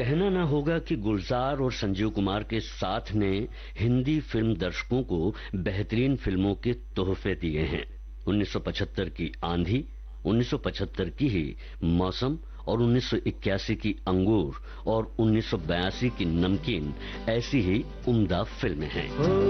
कहना ना होगा कि गुलजार और संजीव कुमार के साथ ने हिंदी फिल्म दर्शकों को बेहतरीन फिल्मों के तोहफे दिए हैं। 1975 की आंधी, 1975 की ही मौसम और 1981 की अंगूर और 1982 की नमकीन ऐसी ही उम्दा फिल्में हैं।